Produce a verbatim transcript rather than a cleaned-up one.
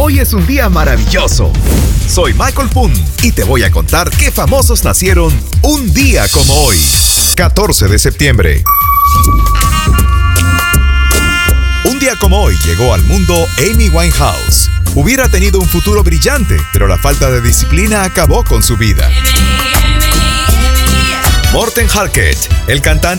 Hoy es un día maravilloso. Soy Michael Poon y te voy a contar qué famosos nacieron un día como hoy, catorce de septiembre. Un día como hoy llegó al mundo Amy Winehouse. Hubiera tenido un futuro brillante, pero la falta de disciplina acabó con su vida. Morten Harket, el cantante